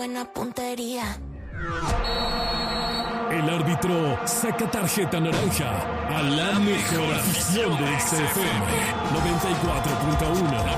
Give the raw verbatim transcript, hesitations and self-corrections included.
buena puntería. El árbitro saca tarjeta naranja a la mejor afición de X F M noventa y cuatro punto uno.